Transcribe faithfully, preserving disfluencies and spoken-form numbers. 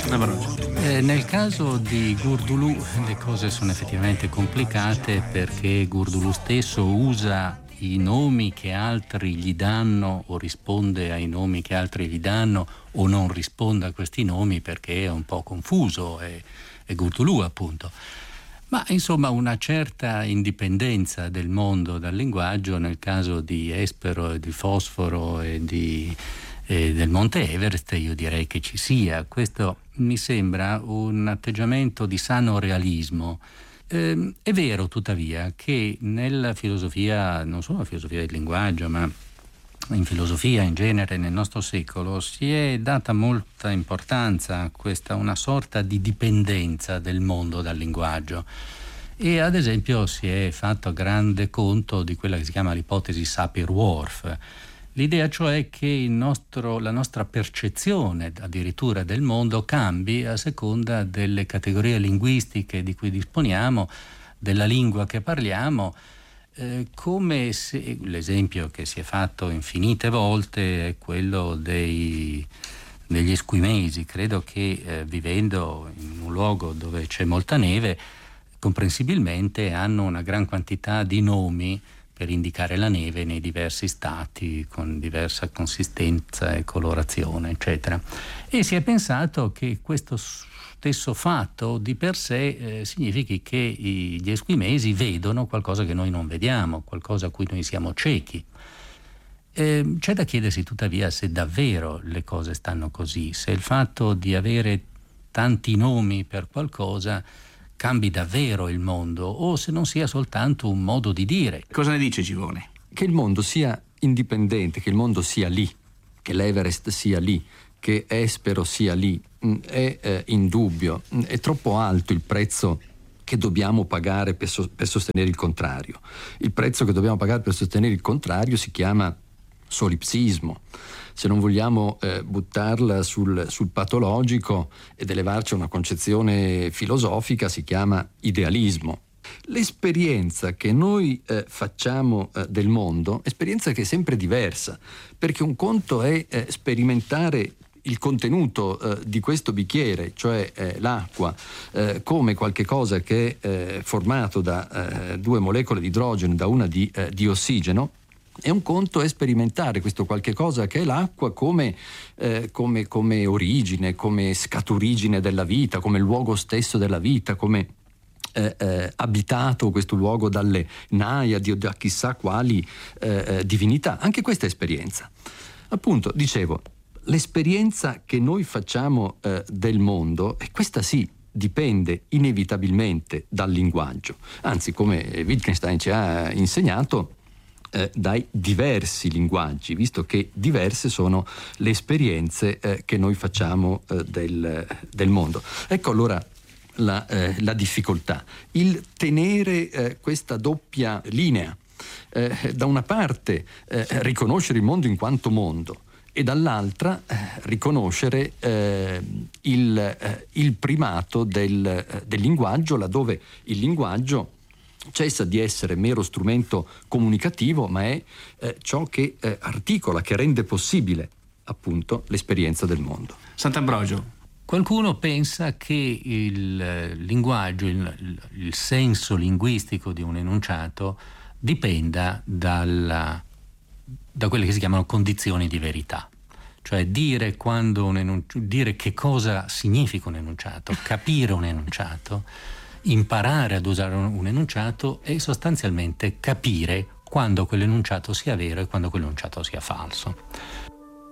Eh, nel caso di Gurdulù le cose sono effettivamente complicate, perché Gurdulù stesso usa i nomi che altri gli danno o risponde ai nomi che altri gli danno o non risponde a questi nomi perché è un po' confuso, è, è Gurdulù appunto. Ma insomma una certa indipendenza del mondo dal linguaggio nel caso di Espero e di Fosforo e di, e del Monte Everest io direi che ci sia. Questo mi sembra un atteggiamento di sano realismo. Eh, è vero tuttavia che nella filosofia, non solo la filosofia del linguaggio, ma in filosofia in genere nel nostro secolo si è data molta importanza a questa una sorta di dipendenza del mondo dal linguaggio, e ad esempio si è fatto grande conto di quella che si chiama l'ipotesi Sapir-Whorf, l'idea cioè che il nostro, la nostra percezione addirittura del mondo cambi a seconda delle categorie linguistiche di cui disponiamo, della lingua che parliamo. Eh, come se l'esempio che si è fatto infinite volte è quello dei, degli esquimesi. Credo che eh, vivendo in un luogo dove c'è molta neve, comprensibilmente hanno una gran quantità di nomi per indicare la neve nei diversi stati con diversa consistenza e colorazione, eccetera. E si è pensato che questo stesso fatto di per sé eh, significhi che i, gli esquimesi vedono qualcosa che noi non vediamo, qualcosa a cui noi siamo ciechi. Eh, c'è da chiedersi tuttavia se davvero le cose stanno così, se il fatto di avere tanti nomi per qualcosa cambi davvero il mondo o se non sia soltanto un modo di dire. Cosa ne dice Givone? Che il mondo sia indipendente, che il mondo sia lì, che l'Everest sia lì, che Espero sia lì, è eh, indubbio. È troppo alto il prezzo che dobbiamo pagare per, so- per sostenere il contrario. Il prezzo che dobbiamo pagare per sostenere il contrario si chiama solipsismo. Se non vogliamo eh, buttarla sul, sul patologico ed elevarci a una concezione filosofica, si chiama idealismo. L'esperienza che noi eh, facciamo eh, del mondo è esperienza che è sempre diversa, perché un conto è eh, sperimentare il contenuto eh, di questo bicchiere, cioè eh, l'acqua, eh, come qualche cosa che è eh, formato da eh, due molecole di idrogeno e da una di, eh, di ossigeno, e un conto è sperimentare questo qualche cosa che è l'acqua come, eh, come, come origine, come scaturigine della vita, come luogo stesso della vita, come eh, eh, abitato questo luogo dalle naiadi o da chissà quali eh, divinità. Anche questa è esperienza. Appunto, dicevo, l'esperienza che noi facciamo eh, del mondo, e questa sì, dipende inevitabilmente dal linguaggio. Anzi, come Wittgenstein ci ha insegnato, eh, dai diversi linguaggi, visto che diverse sono le esperienze eh, che noi facciamo eh, del, del mondo. Ecco allora la, eh, la difficoltà. Il tenere eh, questa doppia linea. Eh, da una parte eh, riconoscere il mondo in quanto mondo, e dall'altra eh, riconoscere eh, il, eh, il primato del, eh, del linguaggio, laddove il linguaggio cessa di essere mero strumento comunicativo, ma è eh, ciò che eh, articola, che rende possibile appunto l'esperienza del mondo. Sant'Ambrogio. Qualcuno pensa che il linguaggio, il, il senso linguistico di un enunciato dipenda dalla da quelle che si chiamano condizioni di verità, cioè dire, quando un enunci- dire che cosa significa un enunciato, capire un enunciato, imparare ad usare un enunciato e sostanzialmente capire quando quell'enunciato sia vero e quando quell'enunciato sia falso.